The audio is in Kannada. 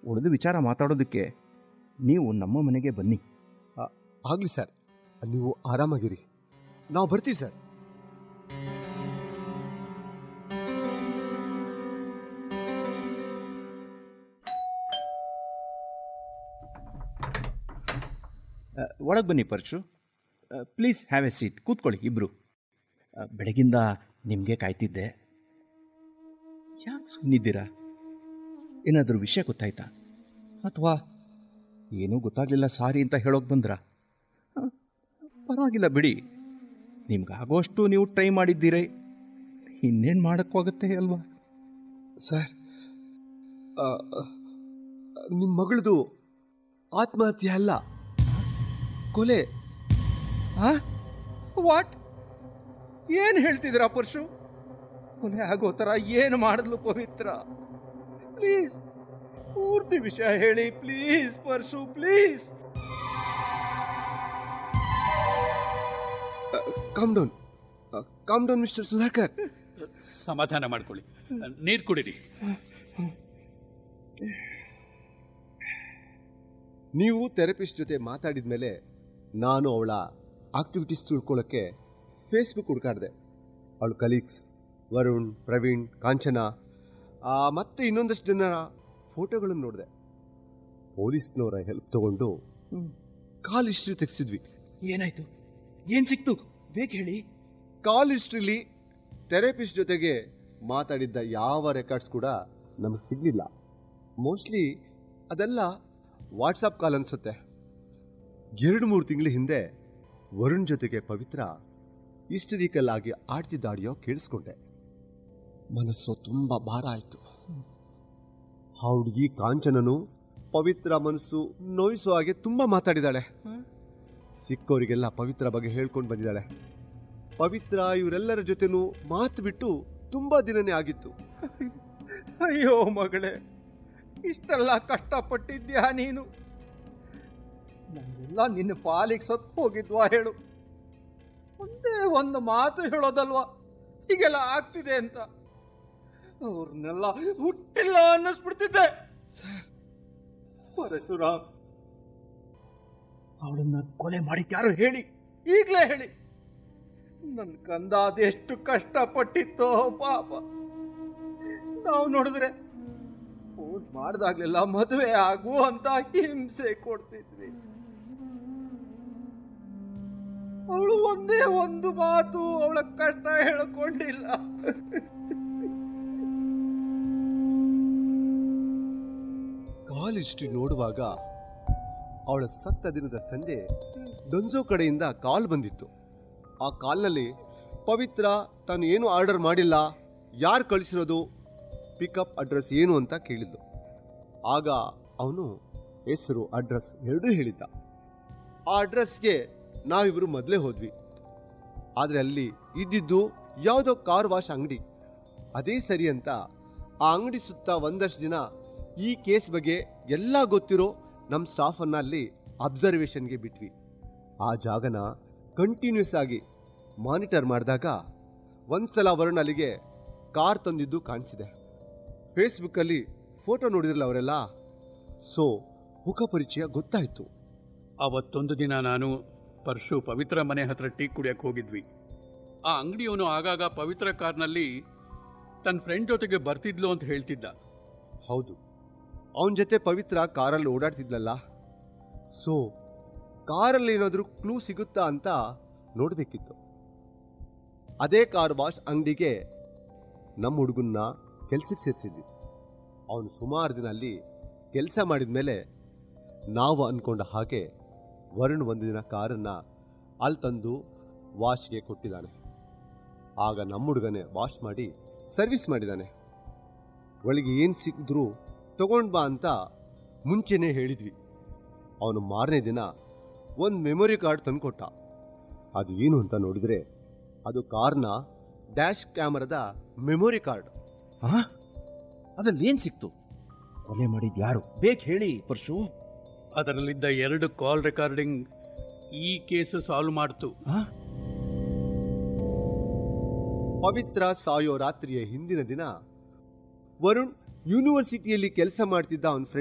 ಉಳಿದ ವಿಚಾರ ಮಾತಾಡೋದಕ್ಕೆ ನೀವು ನಮ್ಮ ಮನೆಗೆ ಬನ್ನಿ. ಆಗಲಿ ಸರ್, ನೀವು ಆರಾಮಾಗಿರಿ, ನಾವು ಬರ್ತೀವಿ ಸರ್. ಒಳಗೆ ಬನ್ನಿ ಪರಶು, ಪ್ಲೀಸ್ ಹ್ಯಾವ್ ಎ ಸೀಟ್, ಕೂತ್ಕೊಳ್ಳಿ ಇಬ್ರು. ಬೆಳಗಿಂದ ನಿಮಗೆ ಕಾಯ್ತಿದ್ದೆ. ಯಾಕೆ ಸುಮ್ಮನಿದ್ದೀರಾ? ಏನಾದರೂ ವಿಷಯ ಗೊತ್ತಾಯ್ತಾ? ಅಥವಾ ಏನೂ ಗೊತ್ತಾಗಲಿಲ್ಲ ಸಾರಿ ಅಂತ ಹೇಳೋಕೆ ಬಂದ್ರಾ? ಪರವಾಗಿಲ್ಲ ಬಿಡಿ, ನಿಮ್ಗಾಗೋಷ್ಟು ನೀವು ಟ್ರೈ ಮಾಡಿದ್ದೀರಿ, ಇನ್ನೇನು ಮಾಡೋಕ್ಕಾಗುತ್ತೆ ಅಲ್ವಾ? ಸರ್, ನಿಮ್ಮ ಮಗಳದು ಆತ್ಮಹತ್ಯೆ ಅಲ್ಲ, ಕೊಲೆ. ವಾಟ್? ಏನು ಹೇಳ್ತಿದ್ದೀರಾ ಪರಶು? ಕೊಲೆ ಆಗೋ ಥರ ಏನು ಮಾಡಿದ್ಲು ಪವಿತ್ರ? ಪ್ಲೀಸ್ ಪೂರ್ತಿ ವಿಷಯ ಹೇಳಿ please Parashu, please. Calm down mister Sudhakar. ಸಮಾಧಾನ ಮಾಡ್ಕೊಳ್ಳಿ, ನೀರು ಕುಡೀರಿ. ನೀವು ಥೆರಪಿಸ್ಟ್ ಜೊತೆ ಮಾತಾಡಿದ ಮೇಲೆ ನಾನು ಅವಳ ಆಕ್ಟಿವಿಟೀಸ್ ತಿಳ್ಕೊಳ್ಳೋಕ್ಕೆ ಫೇಸ್ಬುಕ್ ಹುಡುಕಾಡಿದೆ. ಅವಳ ಕಲೀಗ್ಸ್ ವರುಣ್, ಪ್ರವೀಣ್, ಕಾಂಚನಾ ಮತ್ತೆ ಇನ್ನೊಂದಷ್ಟು ಜನರ ಫೋಟೋಗಳನ್ನು ನೋಡಿದೆ. ಪೊಲೀಸ್ನವರ ಹೆಲ್ಪ್ ತಗೊಂಡು ಕಾಲ್ ಹಿಸ್ಟ್ರಿ ತೆಗೆಸಿದ್ವಿ. ಏನಾಯ್ತು? ಏನು ಸಿಕ್ತು? ಬೇಗ ಹೇಳಿ. ಕಾಲ್ ಹಿಸ್ಟ್ರಿಲಿ ಥೆರಪಿಸ್ಟ್ ಜೊತೆಗೆ ಮಾತಾಡಿದ್ದ ಯಾವ ರೆಕಾರ್ಡ್ಸ್ ಕೂಡ ನಮಗೆ ಸಿಗಲಿಲ್ಲ. ಮೋಸ್ಟ್ಲಿ ಅದೆಲ್ಲ ವಾಟ್ಸಪ್ ಕಾಲ್ ಅನ್ಸುತ್ತೆ. 2-3 ತಿಂಗಳ ಹಿಂದೆ ವರುಣ್ ಜೊತೆಗೆ ಪವಿತ್ರ ಹಿಸ್ಟರಿಕಲ್ ಆಗಿ ಆಡ್ತಿದ್ದ ಆಡಿಯೋ ಕೇಳಿಸ್ಕೊಂಡೆ. ಮನಸ್ಸು ತುಂಬ ಭಾರ ಆಯಿತು. ಆ ಹುಡುಗಿ ಕಾಂಚನನು ಪವಿತ್ರ ಮನಸ್ಸು ನೋಯಿಸೋ ಹಾಗೆ ತುಂಬ ಮಾತಾಡಿದಾಳೆ. ಸಿಕ್ಕವರಿಗೆಲ್ಲ ಪವಿತ್ರ ಬಗ್ಗೆ ಹೇಳ್ಕೊಂಡು ಬಂದಿದ್ದಾಳೆ. ಪವಿತ್ರ ಇವರೆಲ್ಲರ ಜೊತೆನೂ ಮಾತು ಬಿಟ್ಟು ತುಂಬ ದಿನನೇ ಆಗಿತ್ತು. ಅಯ್ಯೋ ಮಗಳೇ, ಇಷ್ಟೆಲ್ಲ ಕಷ್ಟಪಟ್ಟಿದ್ಯಾ ನೀನು? ನನ್ನೆಲ್ಲ ನಿನ್ನ ಪಾಲಿಗೆ ಸತ್ತು ಹೋಗಿದ್ವಾ ಹೇಳು? ಒಂದೇ ಒಂದು ಮಾತು ಹೇಳೋದಲ್ವಾ ಹೀಗೆಲ್ಲ ಆಗ್ತಿದೆ ಅಂತ? ಅವ್ರನ್ನೆಲ್ಲ ಹುಟ್ಟಿಲ್ಲ ಅನ್ನಿಸ್ಬಿಡ್ತಿದ್ದೆ. ಪರಶುರಾಮ್, ಅವಳನ್ನ ಕೊಲೆ ಮಾಡಿದ್ಯಾರು ಹೇಳಿ, ಈಗಲೇ ಹೇಳಿ. ನನ್ನ ಕಂದ ಅದೆಷ್ಟು ಕಷ್ಟಪಟ್ಟಿತ್ತೋ ಪಾಪ. ನಾವು ನೋಡಿದ್ರೆ ಫೋನ್ ಮಾಡಿದಾಗ್ಲೆಲ್ಲ ಮದುವೆ ಆಗು ಅಂತ ಹಿಂಸೆ ಕೊಡ್ತಿದ್ವಿ. ಅವಳು ಒಂದೇ ಒಂದು ಮಾತು ಅವಳ ಕಷ್ಟ ಹೇಳ್ಕೊಂಡಿಲ್ಲ. ಕಾಲ್ ಹಿಸ್ಟ್ರಿ ನೋಡುವಾಗ ಅವಳ ಸತ್ತ ದಿನದ ಸಂಜೆ ಡೊಂಜೋ ಕಡೆಯಿಂದ ಕಾಲ್ ಬಂದಿತ್ತು. ಆ ಕಾಲ್ನಲ್ಲಿ ಪವಿತ್ರ ತಾನು ಏನು ಆರ್ಡರ್ ಮಾಡಿಲ್ಲ, ಯಾರು ಕಳಿಸಿರೋದು, ಪಿಕಪ್ ಅಡ್ರೆಸ್ ಏನು ಅಂತ ಕೇಳಿದ್ದು. ಆಗ ಅವನು ಹೆಸರು ಅಡ್ರೆಸ್ ಎರಡೂ ಹೇಳಿದ್ದ. ಆ ಅಡ್ರೆಸ್ಗೆ ನಾವಿಬ್ಬರು ಮೊದಲೇ ಹೋದ್ವಿ. ಆದರೆ ಅಲ್ಲಿ ಇದ್ದಿದ್ದು ಯಾವುದೋ ಕಾರ್ ವಾಶ್ ಅಂಗಡಿ. ಅದೇ ಸರಿ ಅಂತ ಆ ಅಂಗಡಿ ಸುತ್ತ ಒಂದಷ್ಟು ದಿನ ಈ ಕೇಸ್ ಬಗ್ಗೆ ಎಲ್ಲ ಗೊತ್ತಿರೋ ನಮ್ಮ ಸ್ಟಾಫನ್ನು ಅಲ್ಲಿ ಅಬ್ಸರ್ವೇಷನ್ಗೆ ಬಿಟ್ವಿ. ಆ ಜಾಗನ ಕಂಟಿನ್ಯೂಸ್ ಆಗಿ ಮಾನಿಟರ್ ಮಾಡಿದಾಗ ಒಂದ್ಸಲ ವರುಣ್ ಅಲ್ಲಿಗೆ ಕಾರ್ ತಂದಿದ್ದು ಕಾಣಿಸಿದೆ. ಫೇಸ್ಬುಕ್ಕಲ್ಲಿ ಫೋಟೋ ನೋಡಿದ್ರಲ್ಲ ಅವರೆಲ್ಲ, ಸೊ ಮುಖ ಪರಿಚಯ ಗೊತ್ತಾಯಿತು. ಅವತ್ತೊಂದು ದಿನ ನಾನು ಪರಶು ಪವಿತ್ರ ಮನೆ ಹತ್ರ ಟೀ ಕುಡಿಯಕ್ಕೆ ಹೋಗಿದ್ವಿ. ಆ ಅಂಗಡಿಯವನು ಆಗಾಗ ಪವಿತ್ರ ಕಾರ್ನಲ್ಲಿ ತನ್ನ ಫ್ರೆಂಡ್ ಜೊತೆಗೆ ಬರ್ತಿದ್ಲು ಅಂತ ಹೇಳ್ತಿದ್ದ. ಹೌದು, ಅವನ ಜೊತೆ ಪವಿತ್ರ ಕಾರಲ್ಲಿ ಓಡಾಡ್ತಿದ್ಲಲ್ಲ. ಸೊ ಕಾರಲ್ಲಿ ಏನಾದರೂ ಕ್ಲೂ ಸಿಗುತ್ತಾ ಅಂತ ನೋಡಬೇಕಿತ್ತು. ಅದೇ ಕಾರ್ ವಾಶ್ ಅಂಗಡಿಗೆ ನಮ್ಮ ಹುಡುಗನ್ನ ಕೆಲ್ಸಕ್ಕೆ ಸೇರಿಸಿದ್ವಿ. ಅವನು ಸುಮಾರು ದಿನ ಅಲ್ಲಿ ಕೆಲಸ ಮಾಡಿದ ಮೇಲೆ ನಾವು ಅಂದ್ಕೊಂಡ ಹಾಗೆ ವರುಣ್ ಒಂದು ದಿನ ಕಾರನ್ನು ಅಲ್ಲಿ ತಂದು ವಾಶ್ಗೆ ಕೊಟ್ಟಿದ್ದಾನೆ. ಆಗ ನಮ್ಮ ಹುಡುಗನೇ ವಾಶ್ ಮಾಡಿ ಸರ್ವಿಸ್ ಮಾಡಿದ್ದಾನೆ. ಒಳಗೆ ಏನು ಸಿಕ್ಕಿದ್ರೂ ತಗೊಂಡು ಬಾ ಅಂತ ಮುಂಚೆನೇ ಹೇಳಿದ್ವಿ. ಅವನು ಮಾರನೇ ದಿನ ಒಂದು ಮೆಮೊರಿ ಕಾರ್ಡ್ ತಂದುಕೊಟ್ಟ. ಅದು ಏನು ಅಂತ ನೋಡಿದ್ರೆ ಅದು ಕಾರ್ನ ಡ್ಯಾಶ್ ಕ್ಯಾಮರಾದ ಮೆಮೊರಿ ಕಾರ್ಡ್. ಅದ್ರಲ್ಲಿ ಏನ್ ಸಿಕ್ತು? ಕೊಲೆ ಮಾಡಿದ್ ಯಾರು? ಬೇಗ ಹೇಳಿ ಪರಶು. ಅದರಲ್ಲಿದ್ದ 2 ಕಾಲ್ ರೆಕಾರ್ಡಿಂಗ್ ಈ ಕೇಸ್ ಸಾಲ್ವ್ ಮಾಡ್ತು. ಪವಿತ್ರ ಸಾಯೋ ರಾತ್ರಿಯ ಹಿಂದಿನ ದಿನ ವರುಣ್ ಯೂನಿವರ್ಸಿಟಿಯಲ್ಲಿ ಕೆಲಸ ಮಾಡ್ತಿದ್ದ ಅವನ ಫ್ರೆಂಡ್